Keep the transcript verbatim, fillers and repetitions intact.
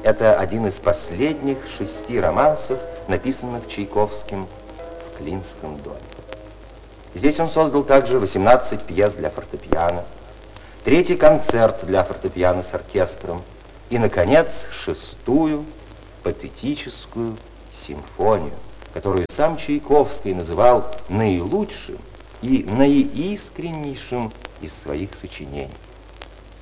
Это один из последних шести романсов, написанных Чайковским в Клинском доме. Здесь он создал также восемнадцать пьес для фортепиано, третий концерт для фортепиано с оркестром и, наконец, шестую патетическую симфонию, которую сам Чайковский называл наилучшим и наиискреннейшим из своих сочинений.